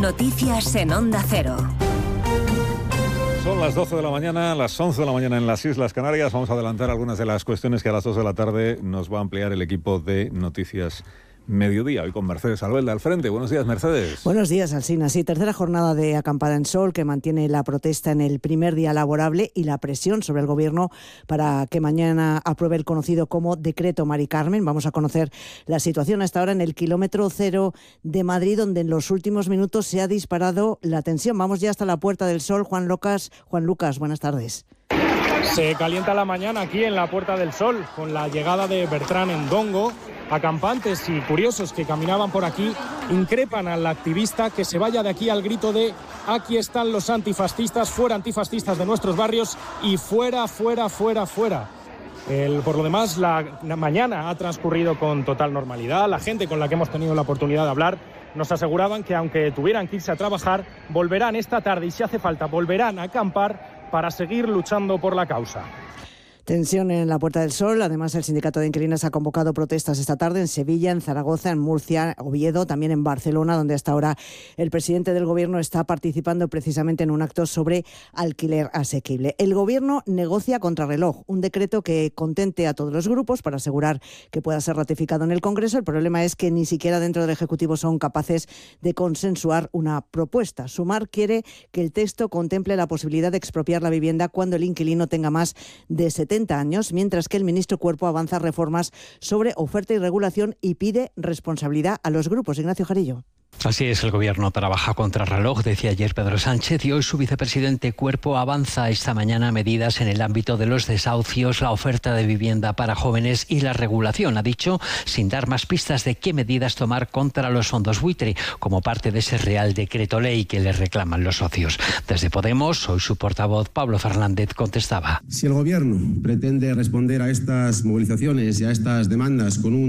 Noticias en Onda Cero. Son las 12 de la mañana, las 11 de la mañana en las Islas Canarias. Vamos a adelantar algunas de las cuestiones que a las 2 de la tarde nos va a ampliar el equipo de Noticias Mediodía. Hoy con Mercedes Albelda al frente. Buenos días, Mercedes. Buenos días, Alsina. Sí, tercera jornada de acampada en sol que mantiene la protesta en el primer día laborable y la presión sobre el Gobierno para que mañana apruebe el conocido como Decreto Mari Carmen. Vamos a conocer la situación hasta ahora en el kilómetro cero de Madrid, donde en los últimos minutos se ha disparado la tensión. Vamos ya hasta la Puerta del Sol. Juan Lucas, buenas tardes. Se calienta la mañana aquí en la Puerta del Sol con la llegada de Bertrán Endongo. Acampantes y curiosos que caminaban por aquí increpan al activista que se vaya de aquí al grito de aquí están los antifascistas, fuera antifascistas de nuestros barrios y fuera, fuera, fuera, fuera. Por lo demás, la mañana ha transcurrido con total normalidad. La gente con la que hemos tenido la oportunidad de hablar nos aseguraban que aunque tuvieran que irse a trabajar, volverán esta tarde y si hace falta volverán a acampar para seguir luchando por la causa. Tensión en la Puerta del Sol. Además, el sindicato de inquilinos ha convocado protestas esta tarde en Sevilla, en Zaragoza, en Murcia, Oviedo, también en Barcelona, donde hasta ahora el presidente del Gobierno está participando precisamente en un acto sobre alquiler asequible. El Gobierno negocia contrarreloj, un decreto que contente a todos los grupos para asegurar que pueda ser ratificado en el Congreso. El problema es que ni siquiera dentro del Ejecutivo son capaces de consensuar una propuesta. Sumar quiere que el texto contemple la posibilidad de expropiar la vivienda cuando el inquilino tenga más de 70 años, mientras que el ministro Cuerpo avanza reformas sobre oferta y regulación y pide responsabilidad a los grupos. Ignacio Jarillo. Así es, el Gobierno trabaja contra reloj, decía ayer Pedro Sánchez, y hoy su vicepresidente Cuerpo avanza esta mañana medidas en el ámbito de los desahucios, la oferta de vivienda para jóvenes y la regulación. Ha dicho, sin dar más pistas de qué medidas tomar contra los fondos buitre, como parte de ese Real Decreto Ley que le reclaman los socios. Desde Podemos, hoy su portavoz Pablo Fernández contestaba. Si el Gobierno pretende responder a estas movilizaciones y a estas demandas con un